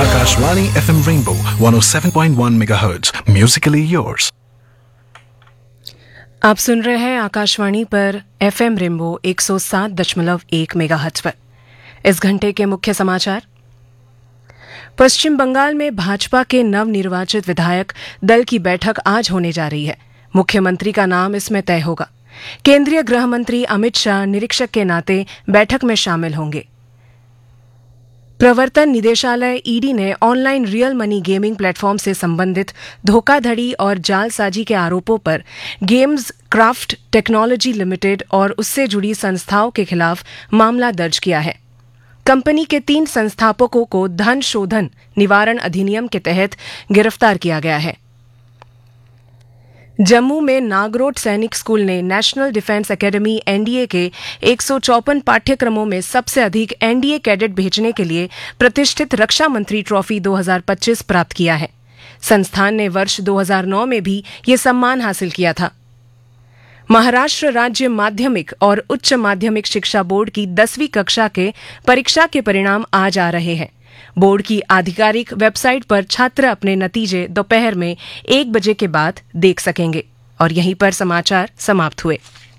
Akashvani FM Rainbow 107.1 MHz. Musically yours. आप सुन रहे हैं आकाशवाणी पर FM रेनबो 107.1 मेगाहर्ट्ज पर। इस घंटे के मुख्य समाचार। पश्चिम बंगाल में भाजपा के नवनिर्वाचित विधायक दल की बैठक आज होने जा रही है। मुख्यमंत्री का नाम इसमें तय होगा। केंद्रीय गृह मंत्री अमित शाह निरीक्षक के नाते बैठक में शामिल होंगे। प्रवर्तन निदेशालय ईडी ने online real money gaming platform से संबंधित धोखाधड़ी और जालसाजी के आरोपों पर गेम्स क्राफ्ट टेक्नोलॉजी लिमिटेड और उससे जुड़ी संस्थाओं के खिलाफ मामला दर्ज किया है। कंपनी के 3 संस्थापकों को धन शोधन निवारण अधिनियम के तहत गिरफ्तार किया गया है। जम्मू में नागरोड सैनिक स्कूल ने नेशनल डिफेंस एकेडमी एनडीए के 154 पाठ्यक्रमों में सबसे अधिक एनडीए कैडेट भेजने के लिए प्रतिष्ठित रक्षा मंत्री ट्रॉफी 2025 प्राप्त किया है। संस्थान ने वर्ष 2009 में भी ये सम्मान हासिल किया था। महाराष्ट्र राज्य माध्यमिक और उच्च माध्यमिक शिक्षा बोर्ड की 10वीं कक्षा के परीक्षा के परिणाम आज आ रहे हैं। बोर्ड की आधिकारिक वेबसाइट पर छात्र अपने नतीजे दोपहर में 1 बजे के बाद देख सकेंगे। और यहीं पर समाचार समाप्त हुए।